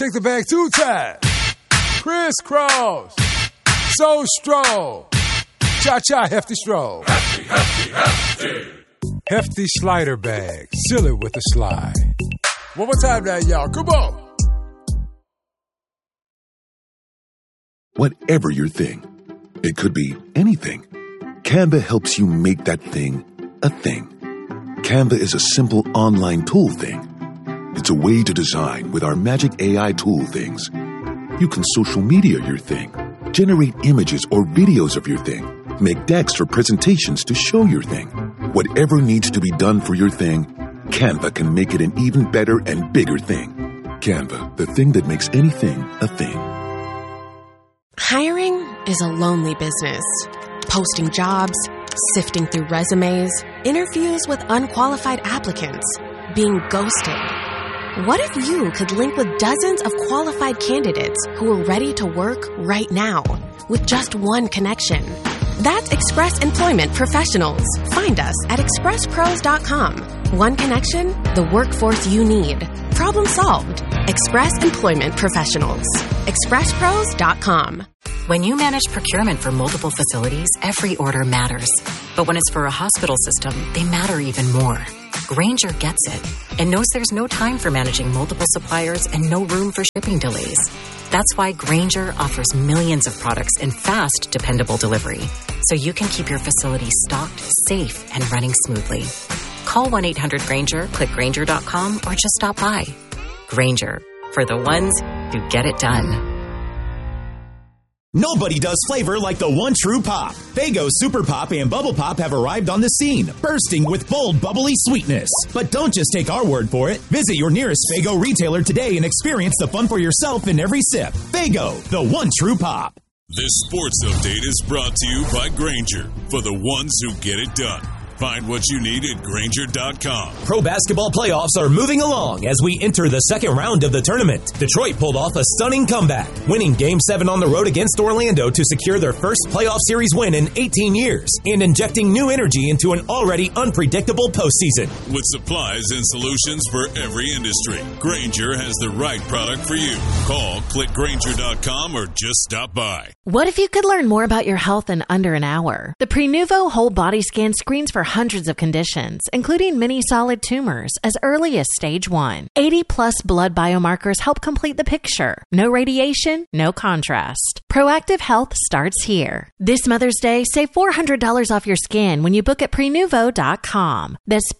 Shake the bag 2 times. Crisscross. So stroll. Cha-cha, hefty stroll. Hefty, hefty, hefty. Hefty slider bag. Seal it with a slide. One more time now, y'all. Come on. Whatever your thing, it could be anything. Canva helps you make that thing a thing. Canva is a simple online tool thing. It's a way to design with our magic AI tool things. You can social media your thing, generate images or videos of your thing, make decks or presentations to show your thing. Whatever needs to be done for your thing, Canva can make it an even better and bigger thing. Canva, the thing that makes anything a thing. Hiring is a lonely business. Posting jobs, sifting through resumes, interviews with unqualified applicants, being ghosted. What if you could link with dozens of qualified candidates who are ready to work right now with just one connection? That's Express Employment Professionals. Find us at expresspros.com. One connection, the workforce you need. Problem solved. Express Employment Professionals. expresspros.com. When you manage procurement for multiple facilities, every order matters. But when it's for a hospital system, they matter even more. Grainger gets it and knows there's no time for managing multiple suppliers and no room for shipping delays. That's why Grainger offers millions of products in fast, dependable delivery, so you can keep your facility stocked, safe, and running smoothly. Call 1-800-GRAINGER, click Grainger.com, or just stop by. Grainger, for the ones who get it done. Nobody does flavor like the one true pop. Faygo Super Pop and Bubble Pop have arrived on the scene, bursting with bold, bubbly sweetness. But don't just take our word for it. Visit your nearest Faygo retailer today and experience the fun for yourself in every sip. Faygo, the one true pop. This sports update is brought to you by Grainger, for the ones who get it done. Find what you need at Grainger.com. Pro basketball playoffs are moving along as we enter the second round of the tournament. Detroit pulled off a stunning comeback, winning Game 7 on the road against Orlando to secure their first playoff series win in 18 years and injecting new energy into an already unpredictable postseason. With supplies and solutions for every industry, Grainger has the right product for you. Call, click Grainger.com, or just stop by. What if you could learn more about your health in under an hour? The Prenuvo Whole Body Scan screens for hundreds of conditions, including many solid tumors, as early as stage 1. 80-plus blood biomarkers help complete the picture. No radiation, no contrast. Proactive health starts here. This Mother's Day, save $400 off your scan when you book at Prenuvo.com. That's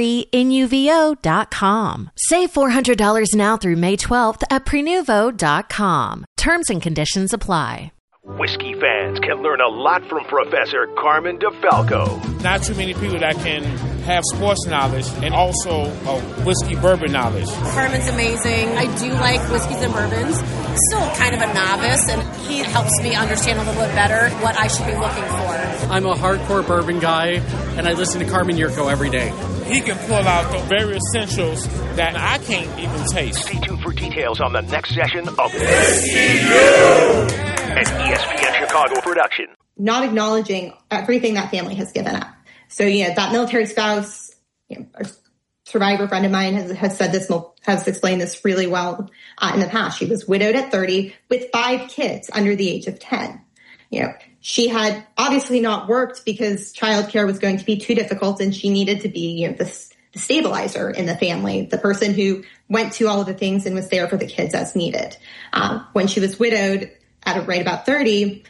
Prenuvo.com. Save $400 now through May 12th at Prenuvo.com. Terms and conditions apply. Whiskey fans can learn a lot from Professor Carmen DeFalco. Not too many people that can have sports knowledge and also whiskey bourbon knowledge. Carmen's amazing. I do like whiskeys and bourbons. Still kind of a novice, and he helps me understand a little bit better what I should be looking for. I'm a hardcore bourbon guy, and I listen to Carmen Yurko every day. He can pull out the very essentials that I can't even taste. Stay tuned for details on the next session of Whiskey U! An ESPN Chicago production. Not acknowledging everything that family has given up. So, that military spouse, a survivor friend of mine has said this, has explained this really well in the past. She was widowed at 30 with 5 kids under the age of 10. She had obviously not worked because childcare was going to be too difficult, and she needed to be, the stabilizer in the family, the person who went to all of the things and was there for the kids as needed. When she was widowed at right about 30,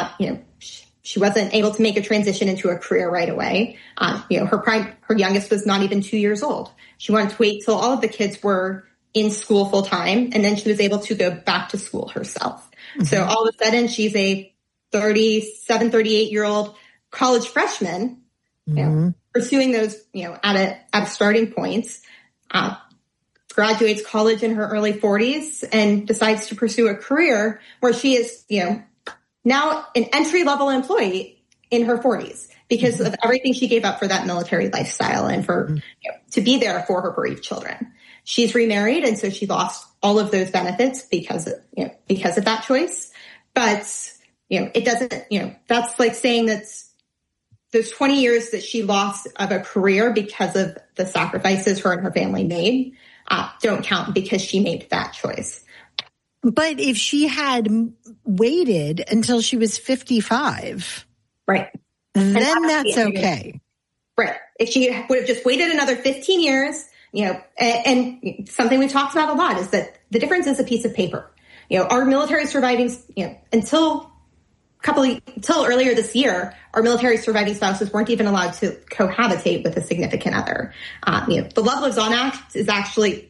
she wasn't able to make a transition into a career right away. Her youngest was not even 2 years old. She wanted to wait till all of the kids were in school full time, and then she was able to go back to school herself. Mm-hmm. So all of a sudden, she's a 37, 38-year-old college freshman, pursuing those, at a starting points, graduates college in her early 40s and decides to pursue a career where she is, now an entry-level employee in her 40s because of everything she gave up for that military lifestyle and for to be there for her bereaved children. She's remarried, and so she lost all of those benefits because of that choice. But it doesn't. That's like saying that those 20 years that she lost of a career because of the sacrifices her and her family made don't count because she made that choice. But if she had waited until she was 55, right, then that's okay. Right. If she would have just waited another 15 years, and something we've talked about a lot is that the difference is a piece of paper. Our military surviving, until earlier this year, our military surviving spouses weren't even allowed to cohabitate with a significant other. The Love Lives On Act is actually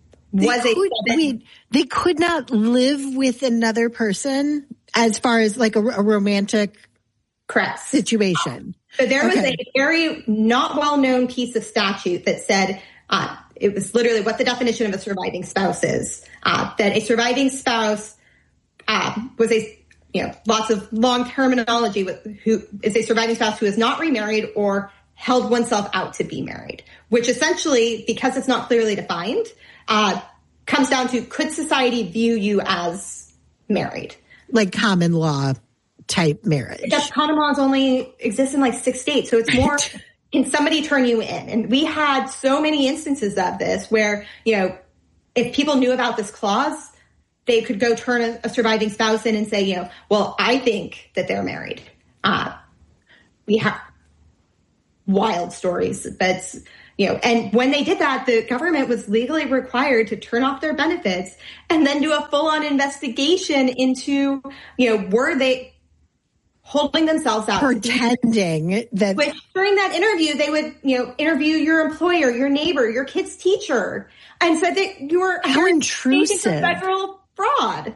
they could not live with another person as far as like a romantic correct situation. So there was a very not well-known piece of statute that said it was literally what the definition of a surviving spouse is. That a surviving spouse was lots of long terminology who is a surviving spouse who is not remarried or held oneself out to be married, which essentially, because it's not clearly defined, comes down to could society view you as married? Like common law type marriage. Except common laws only exist in like 6 states. So it's more, can somebody turn you in? And we had so many instances of this where, if people knew about this clause, they could go turn a surviving spouse in and say, well, I think that they're married. We have wild stories, but, and when they did that, the government was legally required to turn off their benefits and then do a full-on investigation into, were they holding themselves out, pretending that. Which during that interview, they would, interview your employer, your neighbor, your kid's teacher, and said that you were how intrusive federal fraud.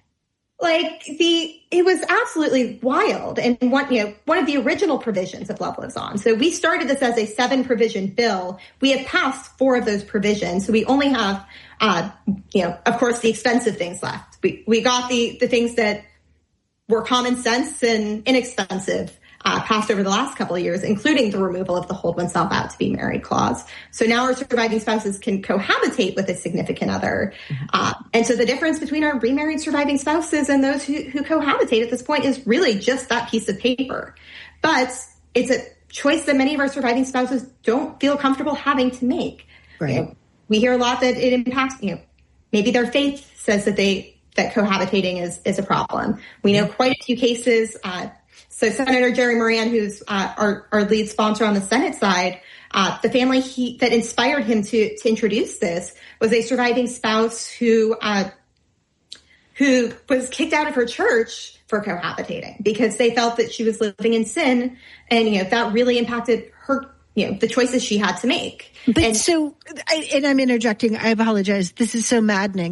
It was absolutely wild. And one of the original provisions of Love Lives On. So we started this as a 7-provision bill. We have passed 4 of those provisions. So we only have, of course, the expensive things left. We got the things that were common sense and inexpensive passed over the last couple of years, including the removal of the hold oneself out to be married clause. So now our surviving spouses can cohabitate with a significant other. And so the difference between our remarried surviving spouses and those who cohabitate at this point is really just that piece of paper. But it's a choice that many of our surviving spouses don't feel comfortable having to make. Right. We hear a lot that it impacts, maybe their faith says that cohabitating is a problem. We know quite a few cases. So Senator Jerry Moran, who's our lead sponsor on the Senate side, the family that inspired him to introduce this was a surviving spouse who was kicked out of her church for cohabitating because they felt that she was living in sin, and that really impacted her, the choices she had to make. But and I'm interjecting. I apologize. This is so maddening.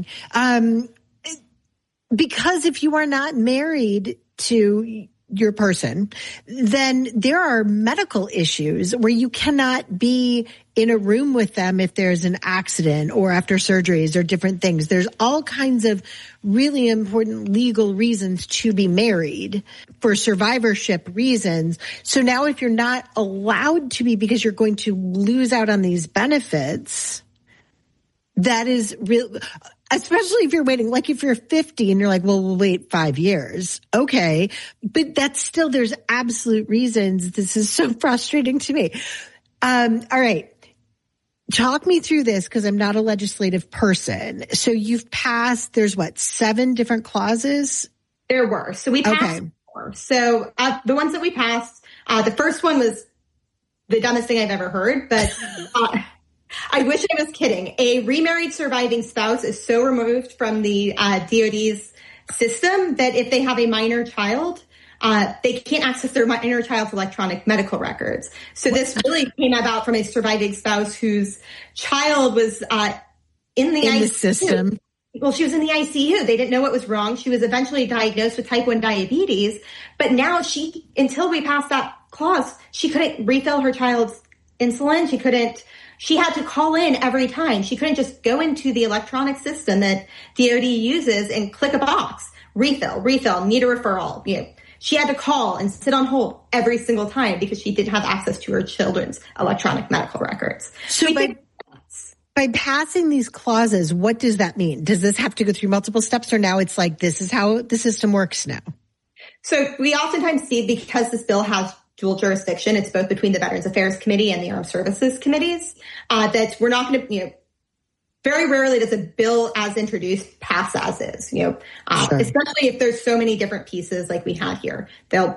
Because if you are not married to your person, then there are medical issues where you cannot be in a room with them if there's an accident or after surgeries or different things. There's all kinds of really important legal reasons to be married for survivorship reasons. So now if you're not allowed to be because you're going to lose out on these benefits, that is real. Especially if you're waiting, like if you're 50 and you're like, well, we'll wait 5 years. Okay. But that's still, there's absolute reasons. This is so frustrating to me. All right. Talk me through this because I'm not a legislative person. So you've passed, there's 7 different clauses? There were. So we passed 4. So the ones that we passed, the first one was the dumbest thing I've ever heard, but I wish I was kidding. A remarried surviving spouse is so removed from the DOD's system that if they have a minor child, they can't access their minor child's electronic medical records. So this really came about from a surviving spouse whose child was in the system. Well, she was in the ICU. They didn't know what was wrong. She was eventually diagnosed with type 1 diabetes. But now until we passed that clause, she couldn't refill her child's insulin. She had to call in every time. She couldn't just go into the electronic system that DOD uses and click a box, refill, need a referral. She had to call and sit on hold every single time because she didn't have access to her children's electronic medical records. So by passing these clauses, what does that mean? Does this have to go through multiple steps, or now it's like this is how the system works now? So we oftentimes see, because this bill has dual jurisdiction, it's both between the Veterans Affairs Committee and the Armed Services Committees, that we're not going to, very rarely does a bill as introduced pass as is, especially if there's so many different pieces like we had here.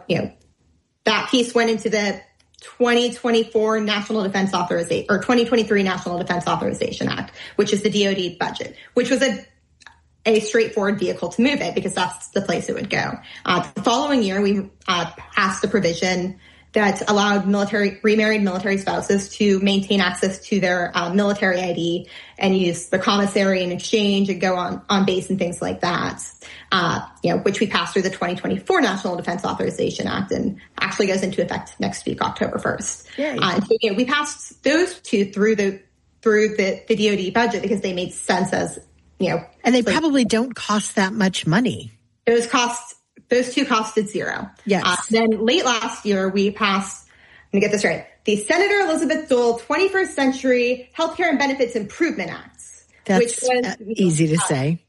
That piece went into the 2024 National Defense Authorization or 2023 National Defense Authorization Act, which is the DoD budget, which was a straightforward vehicle to move it because that's the place it would go. The following year, we passed a provision that allowed remarried military spouses to maintain access to their military ID and use the commissary in exchange and go on base and things like that, which we passed through the 2024 National Defense Authorization Act and actually goes into effect next week, October 1st. So, we passed those two through the DoD budget because they made sense as, and they probably don't cost that much money. Those two costed zero. Yes. Then late last year, we passed, let me get this right, the Senator Elizabeth Dole 21st Century Healthcare and Benefits Improvement Acts. That's which was, easy to say.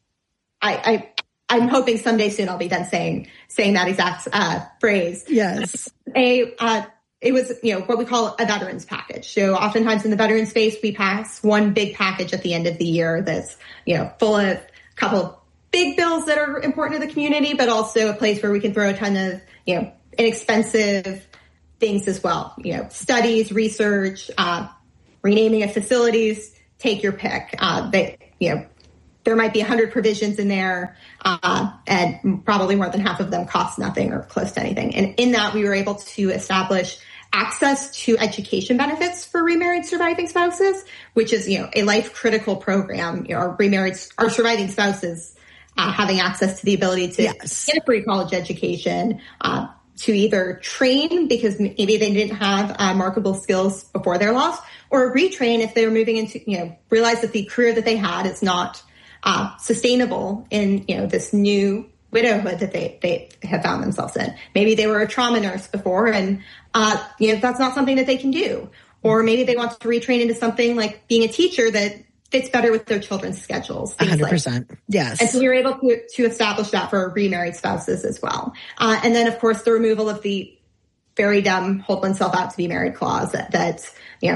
I'm hoping someday soon I'll be done saying that exact phrase. Yes. It was, what we call a veterans package. So oftentimes in the veteran space, we pass one big package at the end of the year that's, full of a couple of big bills that are important to the community, but also a place where we can throw a ton of, inexpensive things as well. Studies, research, renaming of facilities, take your pick. There might be 100 provisions in there, and probably more than half of them cost nothing or close to anything. And in that, we were able to establish access to education benefits for remarried surviving spouses, which is, a life-critical program. Our surviving spouses having access to the ability to get a free college education, to either train because maybe they didn't have marketable skills before their loss, or retrain if they were moving into, realize that the career that they had is not sustainable in, this new widowhood that they have found themselves in. Maybe they were a trauma nurse before and, that's not something that they can do. Or maybe they want to retrain into something like being a teacher that fits better with their children's schedules. 100%. Yes. And so we were able to establish that for remarried spouses as well. And then, of course, the removal of the very dumb hold oneself out to be married clause that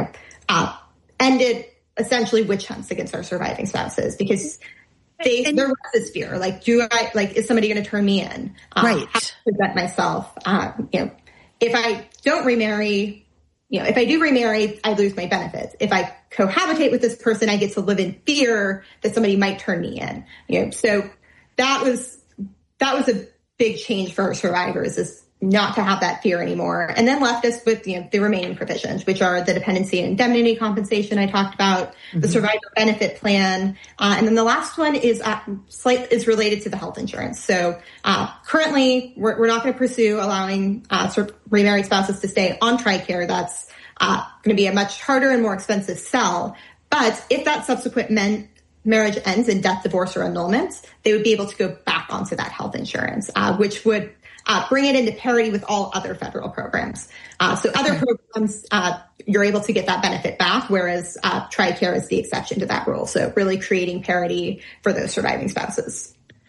ended essentially witch hunts against our surviving spouses because there was this fear, is somebody going to turn me in? Right. How to present myself? If I don't remarry, if I do remarry, I lose my benefits. If I cohabitate with this person, I get to live in fear that somebody might turn me in. So that was a big change for our survivors, is not to have that fear anymore, and then left us with the remaining provisions, which are the dependency and indemnity compensation I talked about, the survivor benefit plan, and then the last one is related to the health insurance. So currently, we're not going to pursue allowing remarried spouses to stay on TRICARE. That's going to be a much harder and more expensive sell. But if that subsequent marriage ends in death, divorce, or annulment, they would be able to go back onto that health insurance, which would bring it into parity with all other federal programs. So other programs, you're able to get that benefit back, whereas TRICARE is the exception to that rule. So really creating parity for those surviving spouses.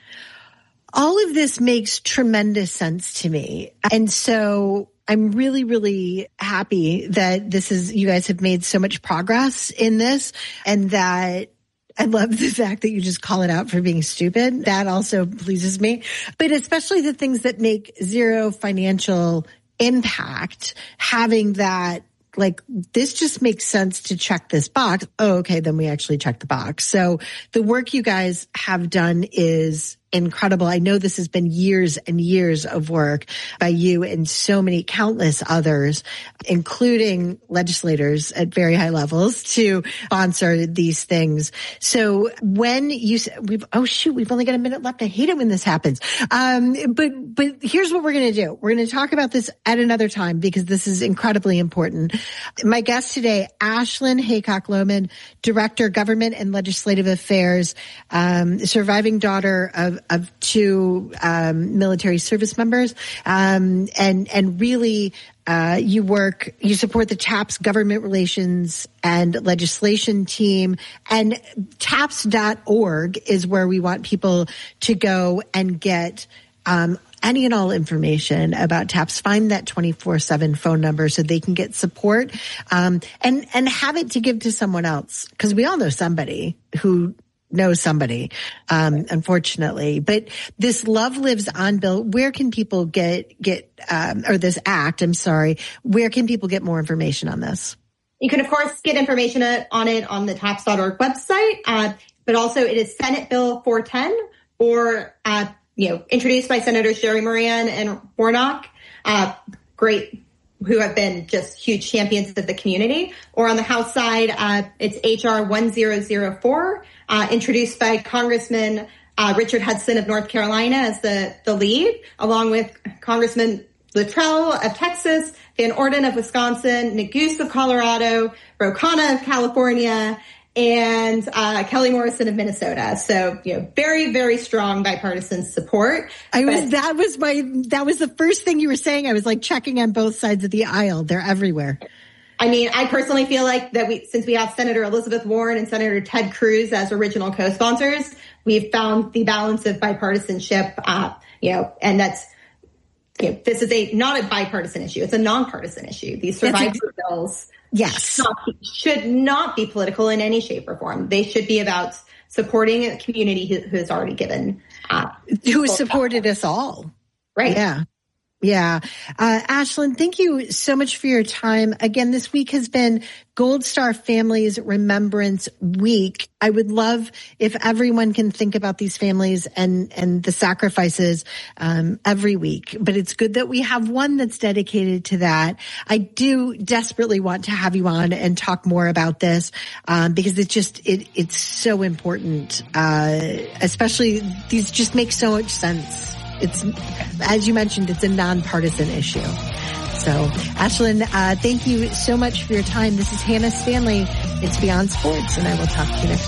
All of this makes tremendous sense to me. And so I'm really, really happy that you guys have made so much progress in this, and that I love the fact that you just call it out for being stupid. That also pleases me. But especially the things that make zero financial impact, having that, this just makes sense to check this box. Oh, okay, then we actually check the box. So the work you guys have done is incredible. I know this has been years and years of work by you and so many countless others, including legislators at very high levels, to sponsor these things. So when you we've only got a minute left. I hate it when this happens. But here's what we're going to do. We're going to talk about this at another time because this is incredibly important. My guest today, Ashlyn Haycock-Lohman, Director, Government and Legislative Affairs, surviving daughter of two military service members, and really you support the TAPS government relations and legislation team, and TAPS.org is where we want people to go and get any and all information about TAPS, find that 24/7 phone number so they can get support, and have it to give to someone else. Because we all know somebody who knows somebody, unfortunately. But this Love Lives On bill, where can people get or this act, I'm sorry, where can people get more information on this? You can, of course, get information on it on the TAPS.org website, but also it is Senate Bill 410, or, introduced by Senators Jerry Moran and Warnock, who have been just huge champions of the community. Or on the House side, it's H.R. 1004, introduced by Congressman Richard Hudson of North Carolina as the lead, along with Congressman Luttrell of Texas, Van Orden of Wisconsin, Neguse of Colorado, Ro Khanna of California, and Kelly Morrison of Minnesota. So, very, very strong bipartisan support. That was the first thing you were saying. I was like checking on both sides of the aisle. They're everywhere. I mean, I personally feel like that since we have Senator Elizabeth Warren and Senator Ted Cruz as original co-sponsors, we've found the balance of bipartisanship, and that's, this is not a bipartisan issue. It's a nonpartisan issue. These survivor bills should not be political in any shape or form. They should be about supporting a community who has already given. Who supported us all. Right. Yeah. Yeah. Ashlyn, thank you so much for your time. Again, this week has been Gold Star Families Remembrance Week. I would love if everyone can think about these families and the sacrifices every week. But it's good that we have one that's dedicated to that. I do desperately want to have you on and talk more about this because it's so important. Especially these just make so much sense. It's, as you mentioned, it's a nonpartisan issue. So, Ashlyn, thank you so much for your time. This is Hannah Stanley. It's Beyond Sports, and I will talk to you next week.